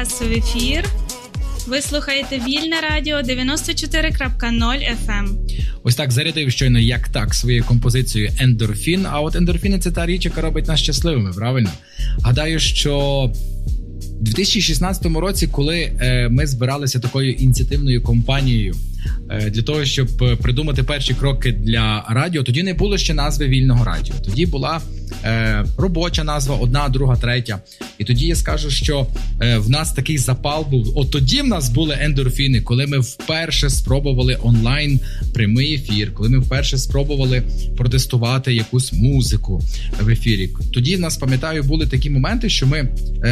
вас в ефір. Ви слухаєте Вільне радіо 94.0 FM. Ось так зарядив щойно як так своєю композицією ендорфін. А от ендорфіни – це та річ, яка робить нас щасливими, правильно? Гадаю, що в 2016 році, коли ми збиралися такою ініціативною компанією для того, щоб придумати перші кроки для радіо, тоді не було ще назви Вільного радіо. Тоді була робоча назва, одна, друга, третя. І тоді я скажу, що в нас такий запал був. От тоді в нас були ендорфіни, коли ми вперше спробували онлайн прямий ефір, коли ми вперше спробували протестувати якусь музику в ефірі. Тоді в нас, пам'ятаю, були такі моменти, що ми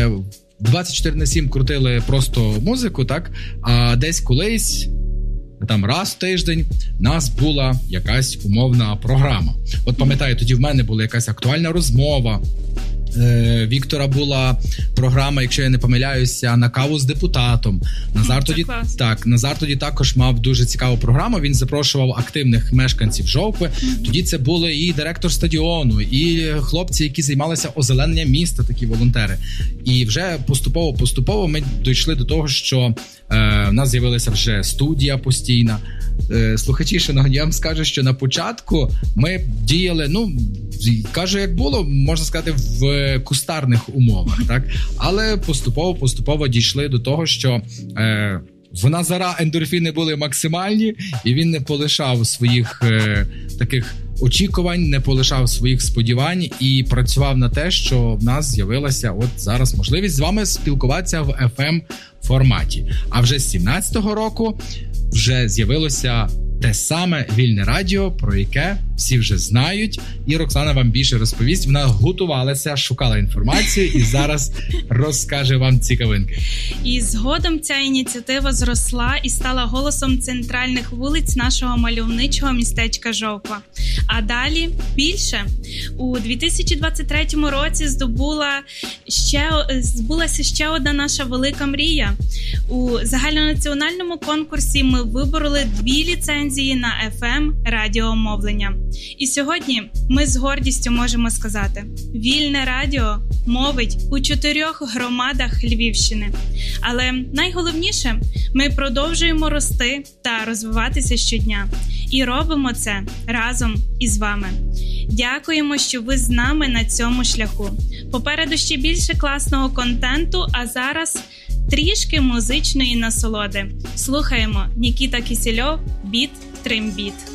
24/7 крутили просто музику, так? А десь колись, там раз в тиждень, у нас була якась умовна програма. От пам'ятаю, тоді в мене була якась актуальна розмова. Віктора була програма, якщо я не помиляюся, на каву з депутатом. Назар тоді також мав дуже цікаву програму. Він запрошував активних мешканців Жовкви. Тоді це були і директор стадіону, і хлопці, які займалися озелененням міста, такі волонтери. І вже поступово ми дійшли до того, що в нас з'явилася вже студія постійна. Слухачі, шановні, я вам скажу, що на початку ми діяли, кажу, як було, можна сказати, в кустарних умовах, так? Але поступово дійшли до того, що в Назара ендорфіни були максимальні, і він не полишав своїх таких очікувань, не полишав своїх сподівань і працював на те, що в нас з'явилася от зараз можливість з вами спілкуватися в FM-форматі. А вже з 17-го року вже з'явилося те саме Вільне радіо, про яке всі вже знають, і Роксана вам більше розповість. Вона готувалася, шукала інформацію і зараз розкаже вам цікавинки. І згодом ця ініціатива зросла і стала голосом центральних вулиць нашого мальовничого містечка Жовква. А далі більше. У 2023 році збулася ще одна наша велика мрія. У загальнонаціональному конкурсі ми вибороли 2 ліцензії на FM радіомовлення. І сьогодні ми з гордістю можемо сказати: Вільне радіо мовить у 4 громадах Львівщини. Але найголовніше, ми продовжуємо рости та розвиватися щодня. І робимо це разом із вами. Дякуємо, що ви з нами на цьому шляху. Попереду ще більше класного контенту, а зараз трішки музичної насолоди. Слухаємо Нікіта Кісельов, біт, трембіт.